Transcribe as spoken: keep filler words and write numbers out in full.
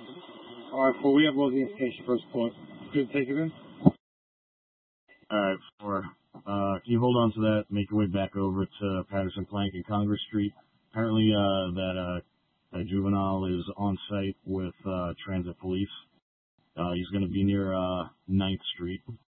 All right, four. We have all the information for us, Paul. Good to take it in. All right, four. Uh, can you hold on to that? Make your way back over to Patterson Plank and Congress Street. Apparently, uh, that uh, that juvenile is on site with uh, transit police. Uh, he's going to be near uh, ninth Street.